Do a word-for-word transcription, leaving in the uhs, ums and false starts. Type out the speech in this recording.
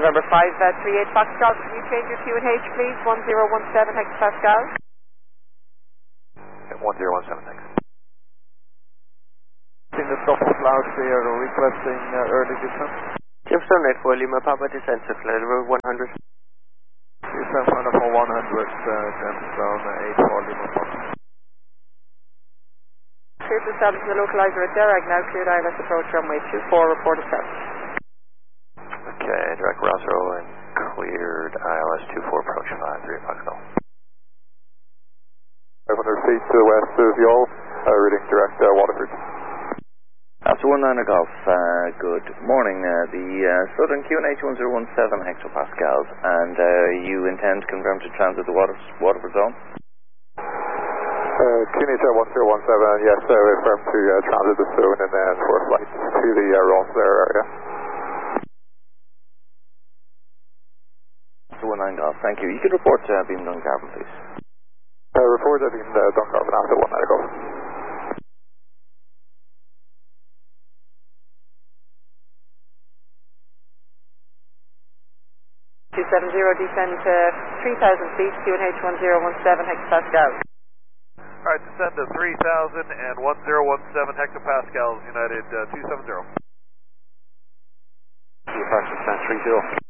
November five three eight Foxtrot, can you change your Q and H please, one zero one seven hectopascal? one zero one seven, thanks. In the top of loud clear, requesting uh, early descent. Jefferson eight four Lima, Papa descent, level one hundred. Descent for one hundred, uh, Jefferson eight four Lima, Papa. Clear to establish the localizer at Derag now, cleared I L S approach runway two four, report established. Okay, direct Rosero and cleared I L S two four, approach five three Foxtrot. five hundred feet to the west of Yall, uh, reading direct uh, Waterford. After one nine Golf, uh, good morning. Uh, the uh, Southern Q and H one zero one seven hectopascals, and uh, you intend to confirm to transit the water, Waterford zone? Uh, Q and H one zero one seven, yes, uh, affirm to uh, transit the zone and then for flight to the uh, Rosslare area. After one nine Golf, thank you. You could report uh, beam Dungarvan, please. Uh, report that in uh, Dungarvan after one nine Golf. two seven zero, descend to three thousand feet, Q and H one zero one seven hectopascal. Alright, descend to three thousand and one zero one seven hectopascals, United uh, two seven zero. Approximately three zero.